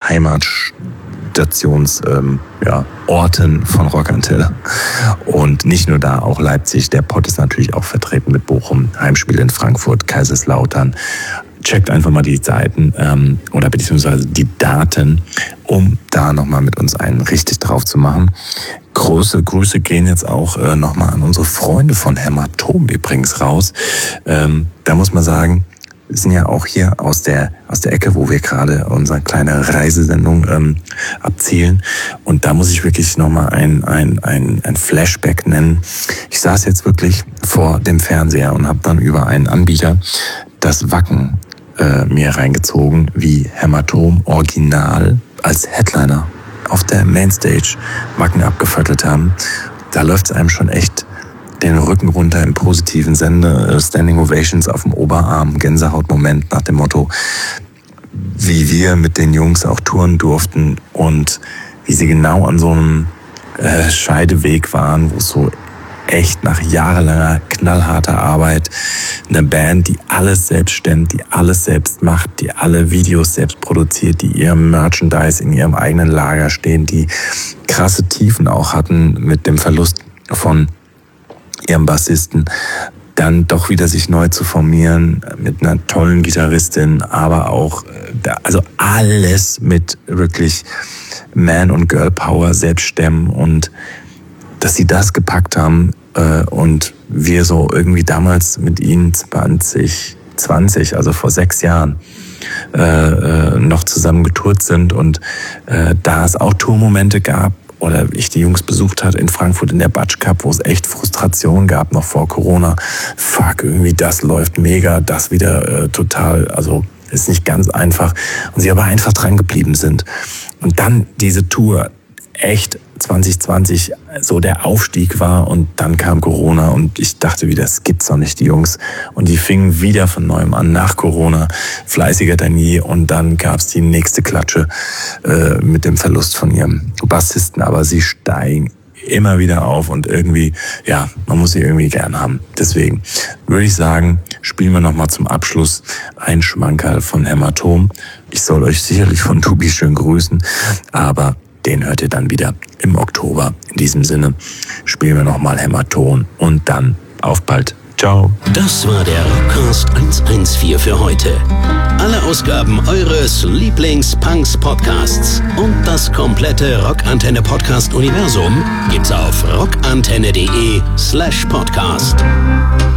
Orten von Rockantenne. Und nicht nur da, auch Leipzig. Der Pott ist natürlich auch vertreten mit Bochum, Heimspiel in Frankfurt, Kaiserslautern. Checkt einfach mal die Seiten oder beziehungsweise die Daten, um da nochmal mit uns einen richtig drauf zu machen. Große Grüße gehen jetzt auch nochmal an unsere Freunde von Hämatom übrigens raus. Da muss man sagen, wir sind ja auch hier aus der Ecke, wo wir gerade unsere kleine Reisesendung abzielen. Und da muss ich wirklich nochmal ein Flashback nennen. Ich saß jetzt wirklich vor dem Fernseher und habe dann über einen Anbieter das Wacken mir reingezogen, wie Hämatom Original als Headliner auf der Mainstage Wacken abgeviertelt haben. Da läuft es einem schon echt den Rücken runter im positiven Sinne, Standing Ovations auf dem Oberarm, Gänsehautmoment nach dem Motto, wie wir mit den Jungs auch touren durften und wie sie genau an so einem Scheideweg waren, wo es so echt nach jahrelanger knallharter Arbeit eine Band, die alles selbst stemmt, die alles selbst macht, die alle Videos selbst produziert, die ihr Merchandise in ihrem eigenen Lager stehen, die krasse Tiefen auch hatten mit dem Verlust von ihrem Bassisten, dann doch wieder sich neu zu formieren mit einer tollen Gitarristin, aber auch also alles mit wirklich Man- und Girl-Power selbst stemmen und dass sie das gepackt haben und wir so irgendwie damals mit ihnen 2020, also vor 6 Jahren, noch zusammen getourt sind und da es auch Tourmomente gab, oder ich die Jungs besucht hat in Frankfurt in der Batsch Cup, wo es echt Frustration gab noch vor Corona. Fuck, irgendwie das läuft mega, das wieder total, also ist nicht ganz einfach. Und sie aber einfach dran geblieben sind. Und dann diese Tour, echt 2020 so der Aufstieg war und dann kam Corona und ich dachte wieder, das gibt's doch nicht, die Jungs. Und die fingen wieder von neuem an nach Corona, fleißiger denn je und dann gab's die nächste Klatsche mit dem Verlust von ihrem Bassisten, aber sie steigen immer wieder auf und irgendwie, ja, man muss sie irgendwie gern haben. Deswegen würde ich sagen, spielen wir nochmal zum Abschluss ein Schmankerl von Hämatom. Ich soll euch sicherlich von Tobi schön grüßen, aber den hört ihr dann wieder im Oktober. In diesem Sinne spielen wir nochmal Hämatom und dann auf bald. Ciao. Das war der Rockcast 114 für heute. Alle Ausgaben eures Lieblings-Punks-Podcasts und das komplette Rockantenne-Podcast-Universum gibt's auf rockantenne.de/podcast.